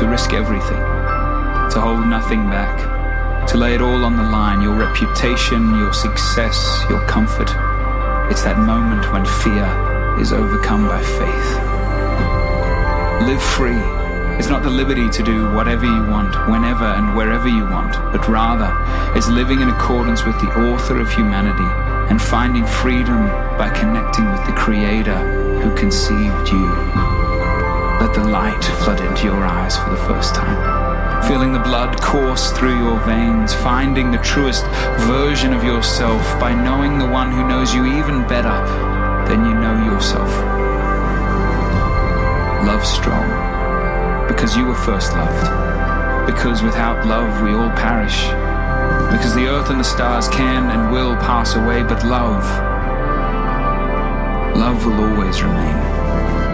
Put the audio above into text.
to risk everything, to hold nothing back, to lay it all on the line, your reputation, your success, your comfort. It's that moment when fear is overcome by faith. Live free. It's not the liberty to do whatever you want, whenever and wherever you want, but rather it's living in accordance with the author of humanity and finding freedom by connecting with the Creator who conceived you. Let the light flood into your eyes for the first time, feeling the blood course through your veins, finding the truest version of yourself by knowing the one who knows you even better than you know yourself. Love strong, because you were first loved, because without love we all perish, because the earth and the stars can and will pass away, but love will always remain.